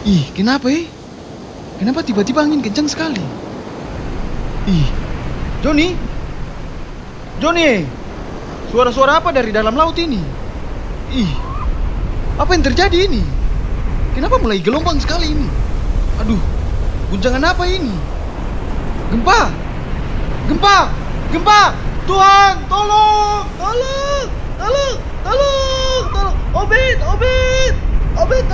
Ih, kenapa Kenapa tiba-tiba angin kencang sekali? Ih, Joni? Joni! Suara-suara apa dari dalam laut ini? Ih, apa yang terjadi ini? Kenapa mulai gelombang sekali ini? Aduh, guncangan apa ini? Gempa! Gempa! Gempa! Tuhan, tolong! Tolong! Tolong! Tolong! Tolong! Obed! Obed! Obed,